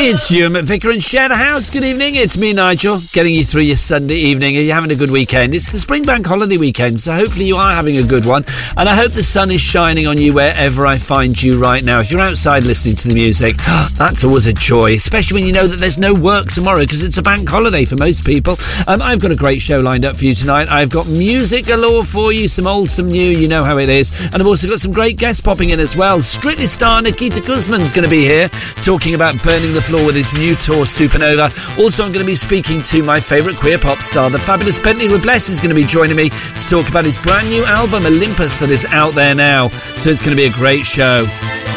It's Stuart McVicker and Share the House. Good evening, it's me, Nigel, getting you through your Sunday evening. Are you having a good weekend? It's the Spring Bank Holiday weekend, so hopefully you are having a good one. And I hope the sun is shining on you wherever I find you right now. If you're outside listening to the music, that's always a joy, especially when you know that there's no work tomorrow because it's a bank holiday for most people. I've got a great show lined up for you tonight. I've got music galore for you, some old, some new, you know how it is. And I've also got some great guests popping in as well. Strictly star Nikita Kuzman's going to be here talking about burning the floor with his new tour Supernova. Also, I'm going to be speaking to my favourite queer pop star. The fabulous Bentley Robles is going to be joining me to talk about his brand new album Olympus that is out there now. So it's going to be a great show.